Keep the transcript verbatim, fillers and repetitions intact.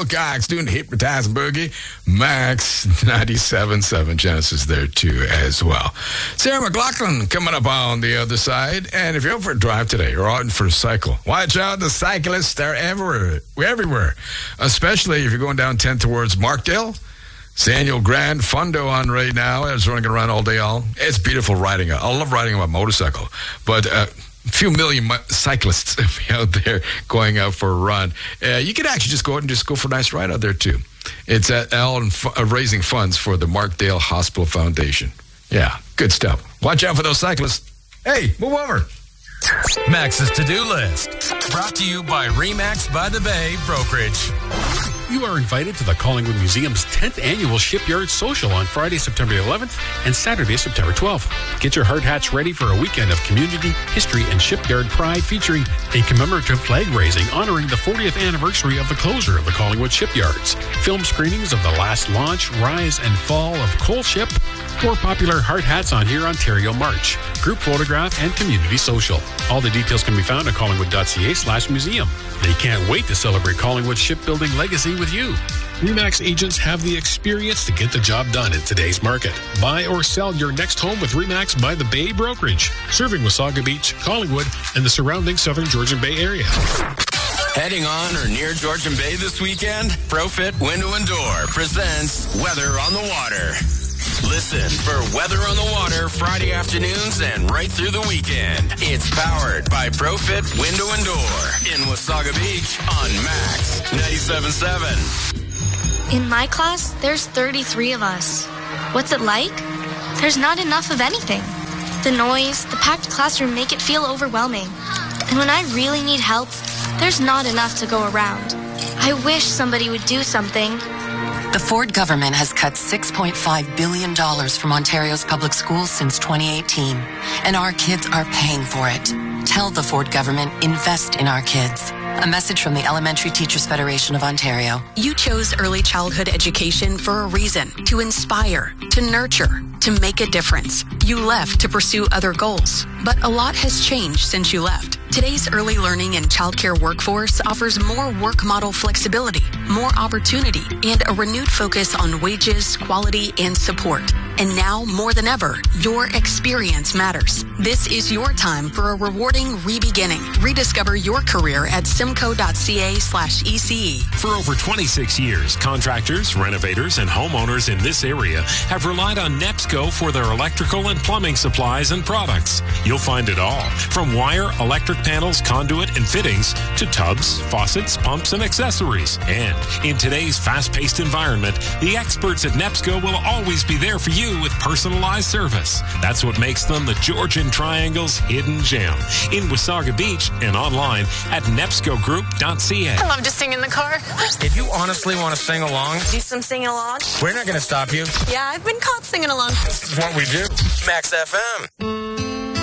Cox doing Hypnotize Boogie. Max ninety-seven point seven. Genesis there too as well. Sarah McLaughlin coming up on the other side. And if you're out for a drive today or out for a cycle, watch out. The cyclists are everywhere. everywhere. Especially if you're going down ten towards Markdale. Samuel Grand Fundo on right now. It's running around all day long. It's beautiful riding. I love riding on a motorcycle. But uh, a few million mo- cyclists out there going out for a run. Uh, you could actually just go out and just go for a nice ride out there too. It's at Allen F- uh, raising funds for the Markdale Hospital Foundation. Yeah, good stuff. Watch out for those cyclists. Hey, move over. Max's to-do list. Brought to you by Remax by the Bay Brokerage. You are invited to the Collingwood Museum's tenth Annual Shipyard Social on Friday, September eleventh and Saturday, September twelfth. Get your hard hats ready for a weekend of community, history, and shipyard pride featuring a commemorative flag raising honoring the fortieth anniversary of the closure of the Collingwood shipyards, film screenings of the last launch, rise, and fall of Coal Ship, or popular hard hats on Here Ontario March, group photograph, and community social. All the details can be found at collingwood.ca slash museum. They can't wait to celebrate Collingwood's shipbuilding legacy with you. RE/MAX agents have the experience to get the job done in today's market. Buy or sell your next home with RE/MAX by the Bay Brokerage, serving Wasaga Beach, Collingwood, and the surrounding southern Georgian Bay area. Heading on or near Georgian Bay this weekend? ProFit Window and Door presents Weather on the Water. Listen for Weather on the Water Friday afternoons and right through the weekend. It's powered by ProFit Window and Door in Wasaga Beach on Max ninety-seven point seven. In my class, there's thirty-three of us. What's it like? There's not enough of anything. The noise, the packed classroom make it feel overwhelming. And when I really need help, there's not enough to go around. I wish somebody would do something. The Ford government has cut six point five billion dollars from Ontario's public schools since twenty eighteen, and our kids are paying for it. Tell the Ford government, invest in our kids. A message from the Elementary Teachers Federation of Ontario. You chose early childhood education for a reason, to inspire, to nurture, to make a difference. You left to pursue other goals, but a lot has changed since you left. Today's early learning and childcare workforce offers more work model flexibility, more opportunity, and a renewed focus on wages, quality, and support. And now, more than ever, your experience matters. This is your time for a rewarding re-beginning. Rediscover your career at simco.ca slash ECE. For over twenty-six years, contractors, renovators, and homeowners in this area have relied on NEPSCO for their electrical and plumbing supplies and products. You'll find it all, from wire, electric panels, conduit, and fittings to tubs, faucets, pumps, and accessories. And in today's fast-paced environment, the experts at NEPSCO will always be there for you with personalized service. That's what makes them the Georgian Triangle's hidden gem. In Wasaga Beach and online at nepsco group dot c a. I love to sing in the car. If you honestly want to sing along, Do some singing along. we're not going to stop you. Yeah, I've been caught singing along. This is what we do. Max F M.